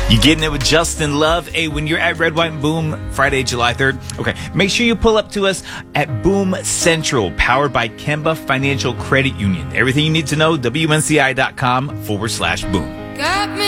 You getting it with Justin Love? Hey, when you're at Red, White, and Boom Friday, July 3rd, okay, make sure you pull up to us at Boom Central, powered by Kemba Financial Credit Union. Everything you need to know, WNCI.com/boom.